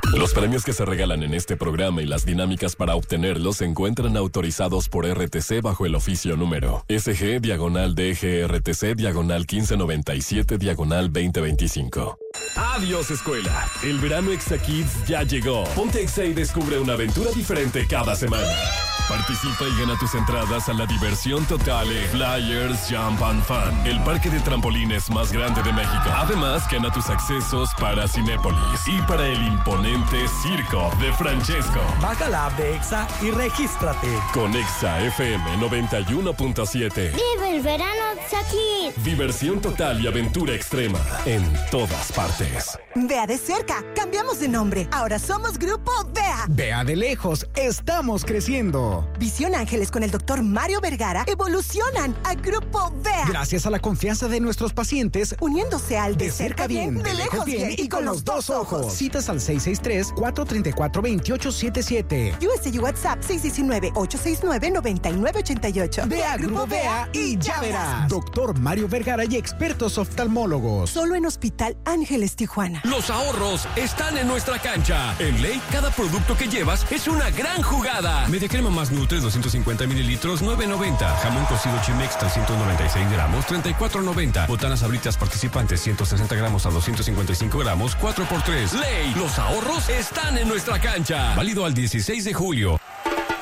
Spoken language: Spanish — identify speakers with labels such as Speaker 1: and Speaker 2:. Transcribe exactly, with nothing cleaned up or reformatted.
Speaker 1: Los premios que se regalan en este programa y las dinámicas para obtenerlos se encuentran autorizados por R T C bajo el oficio número S G diagonal D G R T C diagonal quince noventa y siete diagonal veinte veinticinco. Adiós escuela, el verano Exa Kids ya llegó. Ponte Exa y descubre una aventura diferente cada semana. Participa y gana tus entradas a la diversión total en Flyers Jump and Fun, el parque de trampolines más grande de México. Además, gana tus accesos para Cinépolis y para el imponente Circo de Francesco.
Speaker 2: Baja la app de Exa y regístrate.
Speaker 1: Con Exa F M noventa y uno punto siete.
Speaker 3: ¡Vive el verano Exa Kids!
Speaker 1: Diversión total y aventura extrema en todas partes.
Speaker 4: Vea de cerca, cambiamos de nombre. Ahora somos Grupo Vea.
Speaker 5: Vea de lejos, estamos creciendo.
Speaker 4: Visión Ángeles con el doctor Mario Vergara evolucionan a Grupo Vea.
Speaker 5: Gracias a la confianza de nuestros pacientes,
Speaker 4: uniéndose al
Speaker 5: de, de cerca bien, bien, de lejos bien y con los dos ojos. Citas al seis seis tres, cuatro tres cuatro, dos ocho siete siete.
Speaker 4: U S U WhatsApp seis uno nueve, ocho seis nueve, nueve nueve ocho ocho.
Speaker 5: Vea Grupo Vea y ya verás. Doctor Mario Vergara y expertos oftalmólogos.
Speaker 4: Solo en Hospital Ángeles Tijuana.
Speaker 6: Los ahorros están en nuestra cancha. En Ley, cada producto que llevas es una gran jugada. Media crema más Nutre, doscientos cincuenta mililitros, nueve noventa. Jamón cocido Chimex, trescientos noventa y seis gramos, treinta y cuatro noventa. Botanas Sabritas participantes, ciento sesenta gramos a doscientos cincuenta y cinco gramos, cuatro por tres. Ley, los ahorros están en nuestra cancha. Válido al dieciséis de julio.